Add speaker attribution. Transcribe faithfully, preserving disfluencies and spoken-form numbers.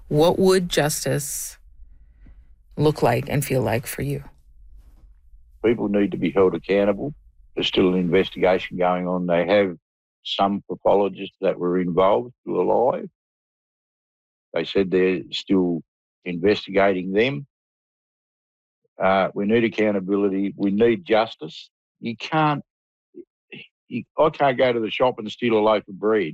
Speaker 1: What would justice look like and feel like for you?
Speaker 2: People need to be held accountable. There's still an investigation going on. They have some pathologists that were involved still alive. They said they're still investigating them. Uh, we need accountability. We need justice. You can't, you, I can't go to the shop and steal a loaf of bread.